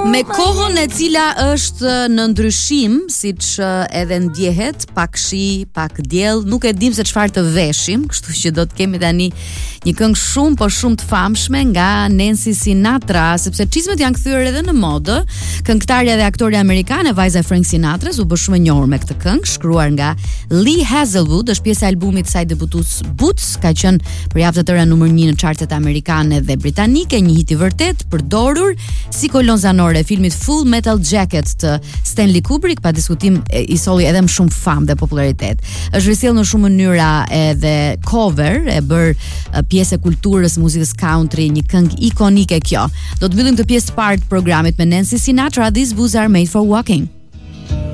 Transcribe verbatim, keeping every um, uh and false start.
Me kohën e cila është në ndryshim, siç edhe ndjehet, pak shi, pak diell, nuk e dim se çfarë të veshim, kështu që do të kemi tani një këngë shumë po shumë të famshme nga Nancy Sinatra, sepse çizmet janë kthyer edhe në modë. Këngëtarja dhe aktoreja amerikane, vajza e Frank Sinatras, u bë shumë e njohur me këtë këngë, shkruar nga Lee Hazelwood, është pjesë e albumit saj debutues Boots, ka qenë për javë të tëra numër një në chartet amerikane dhe britanike, një hit i vërtet përdorur si kolon zanore e filmit Full Metal Jacket të Stanley Kubrick, pa diskutim i solli edhe më shumë famë dhe popularitet. Është risjell në shumë mënyra edhe cover, e bër pjesë e kulturës muzikës country, një këngë ikonike kjo. Do të mbyllim këtë pjesë të parë të programit me Nancy Sinatra, These Boots Are Made for Walking.